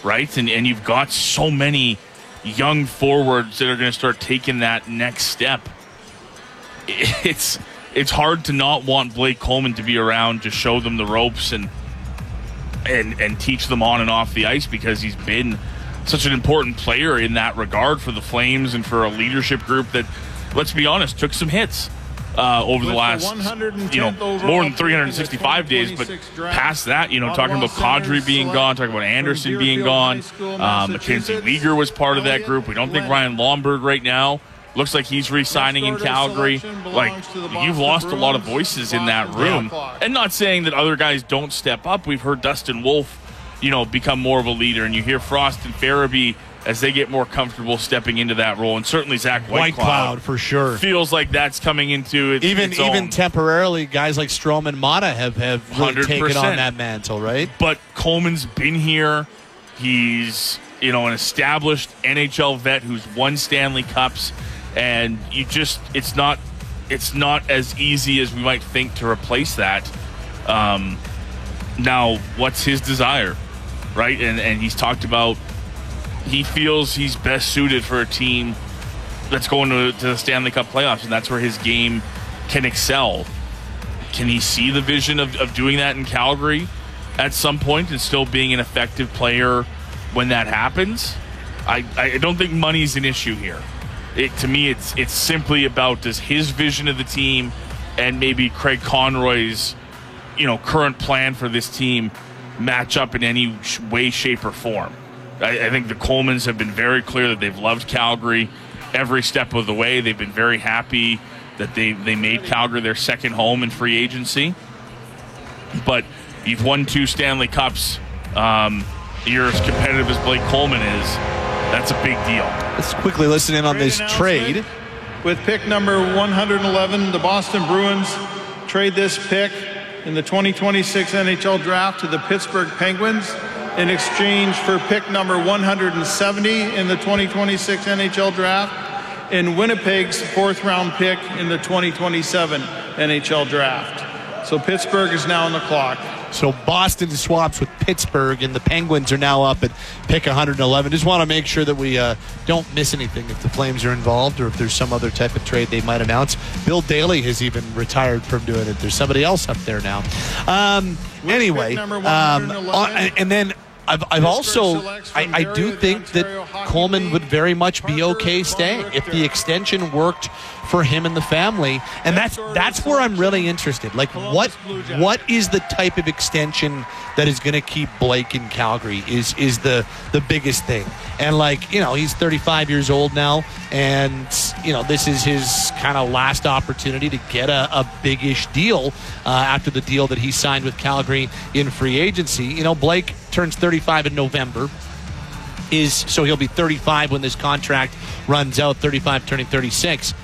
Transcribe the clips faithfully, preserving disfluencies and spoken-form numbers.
right? And and you've got so many young forwards that are going to start taking that next step. It's it's hard to not want Blake Coleman to be around to show them the ropes and and and teach them on and off the ice, because he's been such an important player in that regard for the Flames and for a leadership group that, let's be honest, took some hits uh, over the last, you know, more than three hundred sixty-five days. But past that, you know, talking about Kadri being gone, talking about Anderson being gone, uh, Mackenzie Weegar was part of that group. We don't think Ryan Lomberg right now. Looks like he's re-signing in Calgary. Like, you've lost a lot of voices in that room. And not saying that other guys don't step up. We've heard Dustin Wolf, you know, become more of a leader. And you hear Frost and Farabee, as they get more comfortable stepping into that role. And certainly Zach Whitecloud. Whitecloud, for sure. Feels like that's coming into its, even its Even own. Temporarily, guys like Strome and Mata have, have really one hundred percent taken on that mantle, right? But Coleman's been here. He's, you know, an established N H L vet who's won Stanley Cups. And you just, it's not, it's not as easy as we might think to replace that. Um, now, what's his desire, right? And and he's talked about, he feels he's best suited for a team that's going to, to the Stanley Cup playoffs, and that's where his game can excel. Can he see the vision of, of doing that in Calgary at some point and still being an effective player when that happens? I, I don't think money's an issue here. It, to me, it's it's simply about, does his vision of the team and maybe Craig Conroy's, you know, current plan for this team match up in any sh- way, shape, or form. I, I think the Colemans have been very clear that they've loved Calgary every step of the way. They've been very happy that they, they made Calgary their second home in free agency. But you've won two Stanley Cups. Um, you're as competitive as Blake Coleman is. That's a big deal. Let's quickly listen in on this trade. With pick number one hundred eleven, the Boston Bruins trade this pick in the twenty twenty-six N H L draft to the Pittsburgh Penguins in exchange for pick number one hundred seventy in the twenty twenty-six N H L draft and Winnipeg's fourth round pick in the twenty twenty-seven N H L draft. So Pittsburgh is now on the clock. So Boston swaps with Pittsburgh, and the Penguins are now up at pick one hundred eleven. Just want to make sure that we uh, don't miss anything if the Flames are involved or if there's some other type of trade they might announce. Bill Daly has even retired from doing it. There's somebody else up there now. Um, anyway, um, uh, and then I've, I've also, I, I do think that Coleman would very much be okay staying if the extension worked for him and the family, and that's that's where I'm really interested. Like, what what is the type of extension that is going to keep Blake in Calgary is is the the biggest thing. And like, you know, he's thirty-five years old now, and you know, this is his kind of last opportunity to get a, a big-ish deal uh, after the deal that he signed with Calgary in free agency. You know, Blake turns thirty-five in November. Is so he'll be thirty-five when this contract runs out, thirty-five turning thirty-six.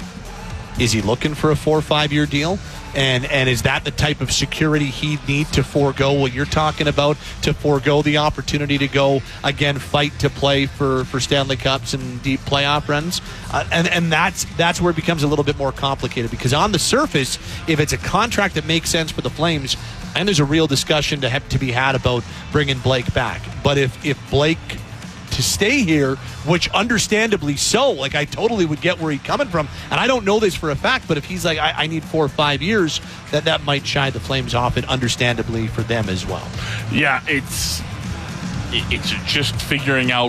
Is he looking for a four or five year deal? And and is that the type of security he'd need to forego what you're talking about, to forego the opportunity to go, again, fight to play for, for Stanley Cups and deep playoff runs? Uh, and and that's that's where it becomes a little bit more complicated, because on the surface, if it's a contract that makes sense for the Flames, and there's a real discussion to have to be had about bringing Blake back. But if if Blake to stay here, which understandably so, like I totally would get where he's coming from, and I don't know this for a fact, but if he's like, I, I need four or five years, that that might shy the Flames off, and understandably for them as well. Yeah, it's it's just figuring out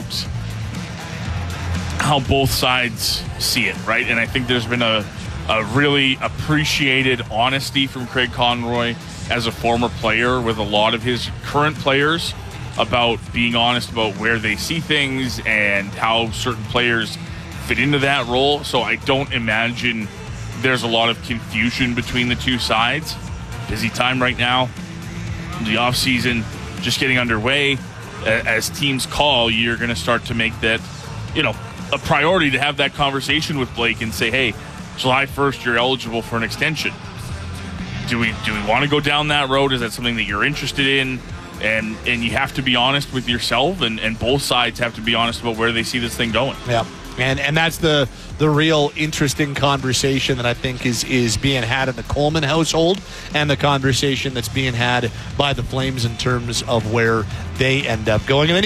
how both sides see it, right? And I think there's been a, a really appreciated honesty from Craig Conroy as a former player with a lot of his current players, about being honest about where they see things and how certain players fit into that role. So I don't imagine there's a lot of confusion between the two sides. Busy time right now. The offseason just getting underway. As teams call, you're going to start to make that, you know, a priority to have that conversation with Blake and say, hey, July first, you're eligible for an extension. Do we do we want to go down that road? Is that something that you're interested in? And and you have to be honest with yourself, and, and both sides have to be honest about where they see this thing going. Yeah, and and that's the the real interesting conversation that I think is is being had in the Coleman household, and the conversation that's being had by the Flames in terms of where they end up going. And then